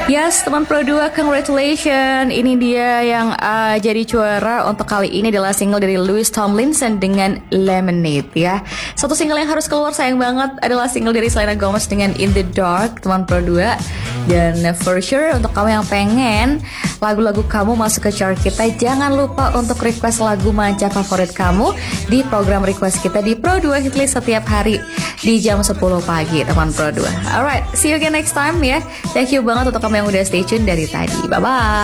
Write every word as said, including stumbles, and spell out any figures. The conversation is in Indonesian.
Yes, teman Pro dua, congratulations. Ini dia yang uh, jadi juara untuk kali ini adalah single dari Louis Tomlinson dengan Lemonade ya. Satu single yang harus keluar sayang banget adalah single dari Selena Gomez dengan In The Dark, teman Pro dua. Dan for sure untuk kamu yang pengen lagu-lagu kamu masuk ke chart kita, jangan lupa untuk request lagu manca favorit kamu di program request kita di Pro dua Hitlist setiap hari di jam sepuluh pagi, teman Pro dua. Alright, see you again next time ya. Thank you banget untuk kamu yang udah stay tune dari tadi. Bye-bye.